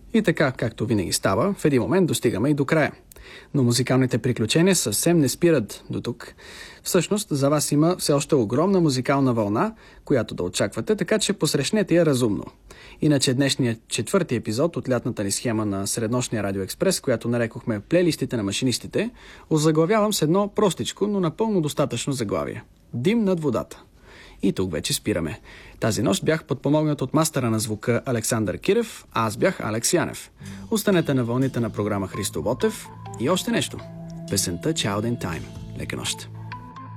И така, както винаги става, в един момент достигаме и до края. Но музикалните приключения съвсем не спират до тук. Всъщност, за вас има все още огромна музикална вълна, която да очаквате, така че посрещнете я разумно. Иначе днешният 4-ти епизод от лятната ни схема на Среднощния Радио Експрес, която нарекохме плейлистите на машинистите, озаглавявам с едно простичко, но напълно достатъчно заглавие. Дим над водата. И тук вече спираме. Тази нощ бях подпомогнат от мастера на звука Александър Кирев, а аз бях Алекс Янев. Останете на вълните на програма Христо Ботев и още нещо. Песента Child in Time. Лека нощ!